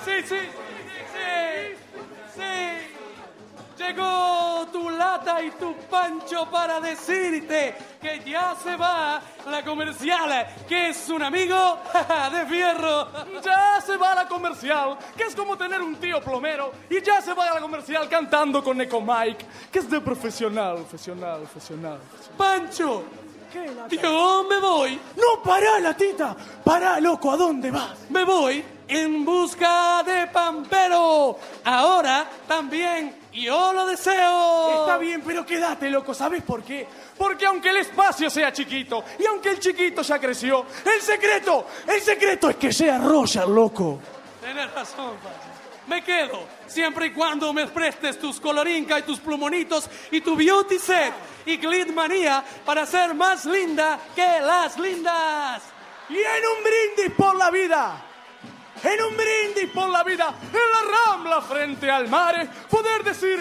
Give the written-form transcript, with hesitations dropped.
Sí. Llegó tu lata y tu Pancho para decirte que ya se va la comercial, que es un amigo de fierro. Ya se va la comercial, que es como tener un tío plomero. Y ya se va a la comercial cantando con Eco Mike, que es de profesional. Pancho, ¿Qué, lata? yo me voy. No, pará, latita. Pará, loco, ¿a dónde vas? Me voy en busca de Pampero. Ahora también yo lo deseo. Está bien, pero quédate, loco. ¿Sabes por qué? Porque aunque el espacio sea chiquito y aunque el chiquito ya creció, el secreto es que sea Roger, loco. Tienes razón, Pancho. Me quedo siempre y cuando me prestes tus colorinca y tus plumonitos y tu beauty set y Glitmanía para ser más linda que las lindas. Y en un brindis por la vida. En la Rambla frente al mar, poder decir